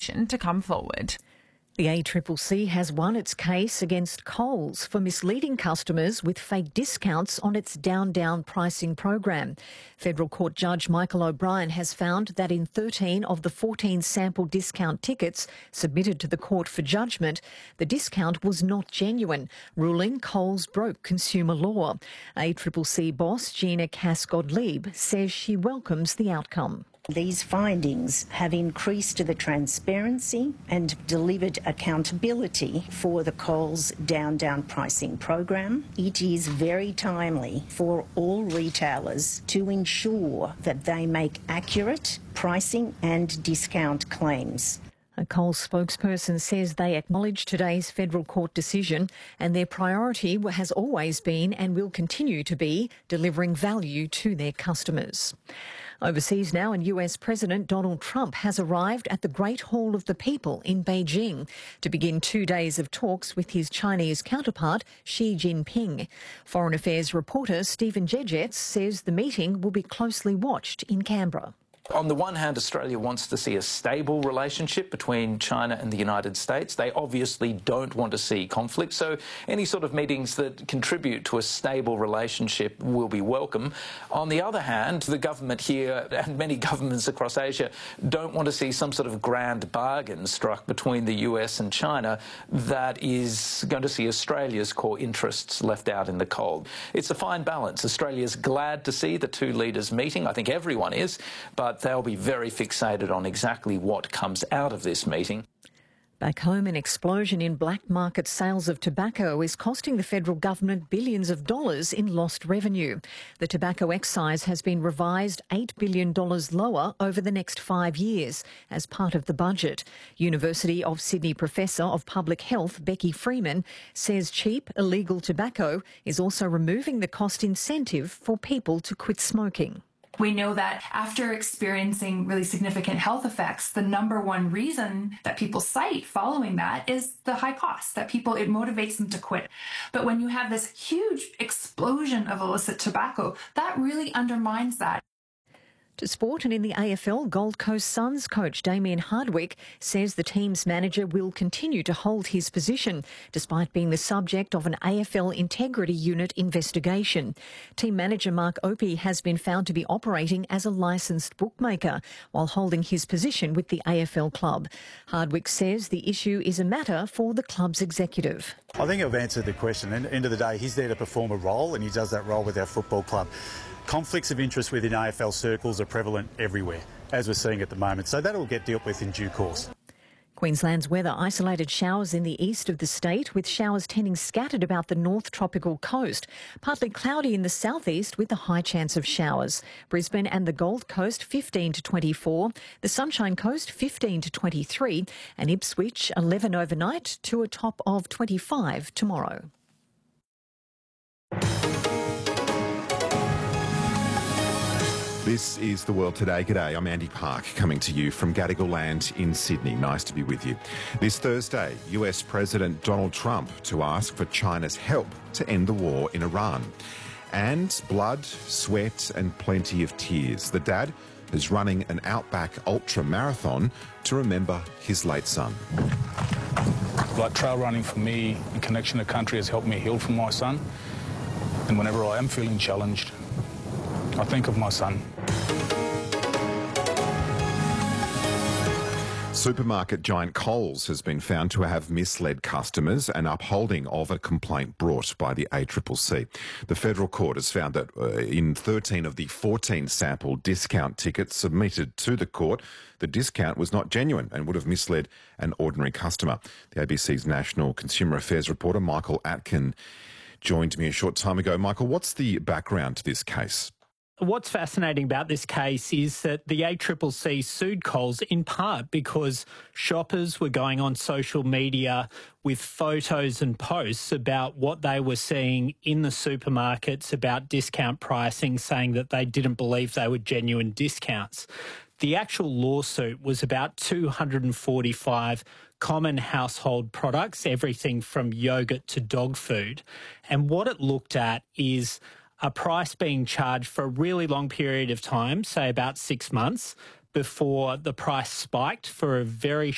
Commission to come forward. The ACCC has won its case against Coles for misleading customers with fake discounts on its down pricing program. Federal Court Judge Michael O'Brien has found that in 13 of the 14 sample discount tickets submitted to the court for judgment, the discount was not genuine, ruling Coles broke consumer law. ACCC boss Gina Cass-Gottlieb says she welcomes the outcome. These findings have increased the transparency and delivered accountability for the Coles down pricing program. It is very timely for all retailers to ensure that they make accurate pricing and discount claims. A Coles spokesperson says they acknowledge today's federal court decision and their priority has always been and will continue to be delivering value to their customers. Overseas now, and US President Donald Trump has arrived at the Great Hall of the People in Beijing to begin 2 days of talks with his Chinese counterpart Xi Jinping. Foreign Affairs reporter Stephen Jejets says the meeting will be closely watched in Canberra. On the one hand, Australia wants to see a stable relationship between China and the United States. They obviously don't want to see conflict, so any sort of meetings that contribute to a stable relationship will be welcome. On the other hand, the government here and many governments across Asia don't want to see some sort of grand bargain struck between the US and China that is going to see Australia's core interests left out in the cold. It's a fine balance. Australia's glad to see the two leaders meeting. I think everyone is, but they'll be very fixated on exactly what comes out of this meeting. Back home, an explosion in black market sales of tobacco is costing the federal government billions of dollars in lost revenue. The tobacco excise has been revised $8 billion lower over the next 5 years as part of the budget. University of Sydney Professor of Public Health Becky Freeman says cheap illegal tobacco is also removing the cost incentive for people to quit smoking. We know that after experiencing really significant health effects, the number one reason that people cite following that is the high cost, that it motivates them to quit. But when you have this huge explosion of illicit tobacco, that really undermines that. To sport, and in the AFL, Gold Coast Suns coach Damien Hardwick says the team's manager will continue to hold his position despite being the subject of an AFL Integrity Unit investigation. Team manager Mark Opie has been found to be operating as a licensed bookmaker while holding his position with the AFL club. Hardwick says the issue is a matter for the club's executive. I think I've answered the question. At the end of the day, he's there to perform a role, and he does that role with our football club. Conflicts of interest within AFL circles are prevalent everywhere, as we're seeing at the moment, so that will get dealt with in due course. Queensland's weather: isolated showers in the east of the state, with showers tending scattered about the north tropical coast. Partly cloudy in the southeast with a high chance of showers. Brisbane and the Gold Coast 15 to 24, the Sunshine Coast 15 to 23, and Ipswich 11 overnight to a top of 25 tomorrow. This is The World Today. G'day, I'm Andy Park, coming to you from Gadigal Land in Sydney. Nice to be with you. This Thursday, US President Donald Trump to ask for China's help to end the war in Iran. And blood, sweat and plenty of tears. The dad is running an Outback Ultra Marathon to remember his late son. Like trail running for me, a connection to country has helped me heal from my son. And whenever I am feeling challenged, I think of my son. Supermarket giant Coles has been found to have misled customers, an upholding of a complaint brought by the ACCC. The federal court has found that in 13 of the 14 sample discount tickets submitted to the court, the discount was not genuine and would have misled an ordinary customer. The ABC's National Consumer Affairs reporter Michael Atkin joined me a short time ago. Michael, what's the background to this case? What's fascinating about this case is that the ACCC sued Coles in part because shoppers were going on social media with photos and posts about what they were seeing in the supermarkets about discount pricing, saying that they didn't believe they were genuine discounts. The actual lawsuit was about 245 common household products, everything from yogurt to dog food. And what it looked at is a price being charged for a really long period of time, say about 6 months, before the price spiked for a very